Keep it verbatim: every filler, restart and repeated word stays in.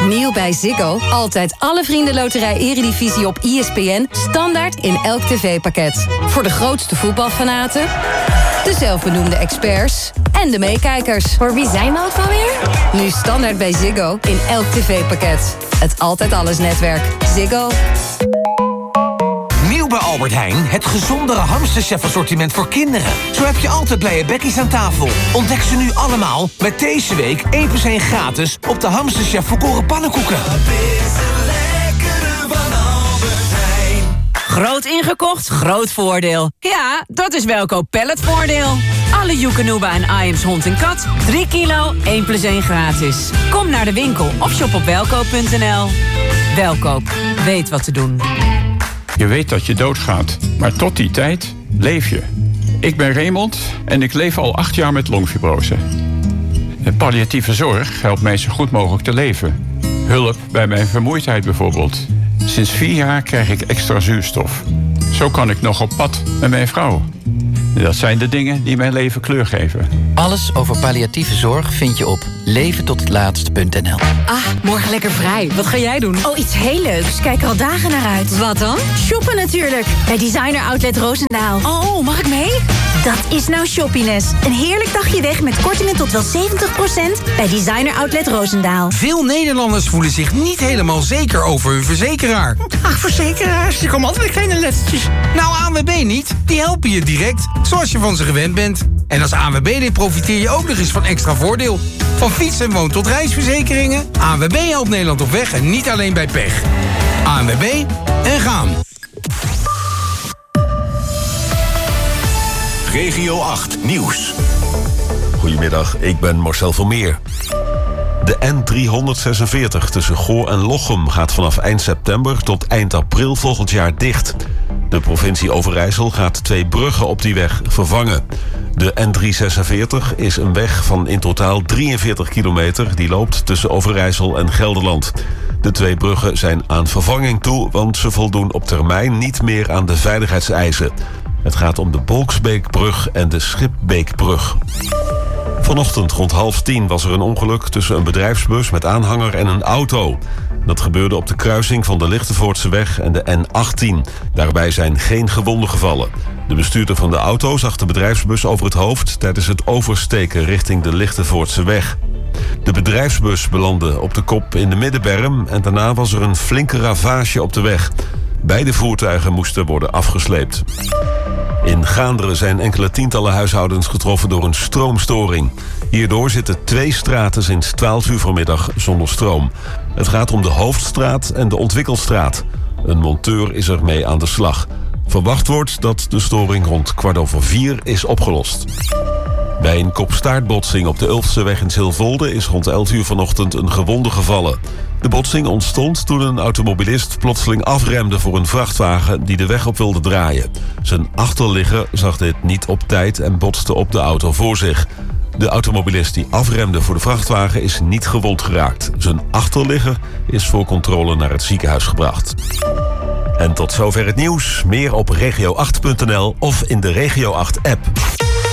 Nieuw bij Ziggo. Altijd alle Vriendenloterij Eredivisie op E S P N. Standaard in elk tv-pakket. Voor de grootste voetbalfanaten, de zelfbenoemde experts en de meekijkers. Voor wie zijn we ook alweer? Nu standaard bij Ziggo in elk tv-pakket. Het Altijd Alles netwerk. Ziggo. Nieuw bij Albert Heijn, het gezondere Hamsterchef assortiment voor kinderen. Zo heb je altijd blije bekkies aan tafel. Ontdek ze nu allemaal met deze week één plus één gratis op de Hamsterchef volkoren pannenkoeken. Groot ingekocht, groot voordeel. Ja, dat is Welkoop Palletvoordeel. Alle Joekanuba en Iams hond en kat. drie kilo, één plus één gratis. Kom naar de winkel of shop op welkoop punt n l. Welkoop, weet wat te doen. Je weet dat je doodgaat, maar tot die tijd leef je. Ik ben Raymond en ik leef al acht jaar met longfibrose. De palliatieve zorg helpt mij zo goed mogelijk te leven. Hulp bij mijn vermoeidheid bijvoorbeeld. Sinds vier jaar krijg ik extra zuurstof. Zo kan ik nog op pad met mijn vrouw. Dat zijn de dingen die mijn leven kleur geven. Alles over palliatieve zorg vind je op leven tot het laatst punt n l. Ah, morgen lekker vrij. Wat ga jij doen? Oh, iets heel leuks. Kijk er al dagen naar uit. Wat dan? Shoppen natuurlijk. Bij Designer Outlet Roosendaal. Oh, mag ik mee? Dat is nou shoppiness. Een heerlijk dagje weg met kortingen tot wel zeventig procent bij Designer Outlet Roosendaal. Veel Nederlanders voelen zich niet helemaal zeker over hun verzekeraar. Ach, verzekeraars, die komen altijd met kleine lettertjes. Nou, A N W B niet. Die helpen je direct, zoals je van ze gewend bent. En als A N W B-lid profiteer je ook nog eens van extra voordeel. Van fiets- en woon- tot reisverzekeringen. A N W B helpt Nederland op weg en niet alleen bij pech. A N W B en gaan. Regio acht Nieuws. Goedemiddag, ik ben Marcel Vermeer. De N driehonderdzesenveertig tussen Goor en Lochem gaat vanaf eind september tot eind april volgend jaar dicht. De provincie Overijssel gaat twee bruggen op die weg vervangen. De N driehonderdzesenveertig is een weg van in totaal drieënveertig kilometer... die loopt tussen Overijssel en Gelderland. De twee bruggen zijn aan vervanging toe, want ze voldoen op termijn niet meer aan de veiligheidseisen. Het gaat om de Bolksbeekbrug en de Schipbeekbrug. Vanochtend rond half tien was er een ongeluk tussen een bedrijfsbus met aanhanger en een auto. Dat gebeurde op de kruising van de Lichtenvoordseweg en de N achttien. Daarbij zijn geen gewonden gevallen. De bestuurder van de auto zag de bedrijfsbus over het hoofd tijdens het oversteken richting de Lichtenvoordseweg. De bedrijfsbus belandde op de kop in de middenberm en daarna was er een flinke ravage op de weg. Beide voertuigen moesten worden afgesleept. In Gaanderen zijn enkele tientallen huishoudens getroffen door een stroomstoring. Hierdoor zitten twee straten sinds twaalf uur vanmiddag zonder stroom. Het gaat om de Hoofdstraat en de Ontwikkelstraat. Een monteur is ermee aan de slag. Verwacht wordt dat de storing rond kwart over vier is opgelost. Bij een kopstaartbotsing op de Ulfseweg in Silvolde is rond elf uur vanochtend een gewonde gevallen. De botsing ontstond toen een automobilist plotseling afremde voor een vrachtwagen die de weg op wilde draaien. Zijn achterligger zag dit niet op tijd en botste op de auto voor zich. De automobilist die afremde voor de vrachtwagen is niet gewond geraakt. Zijn achterligger is voor controle naar het ziekenhuis gebracht. En tot zover het nieuws. Meer op regio acht punt n l of in de Regio acht app.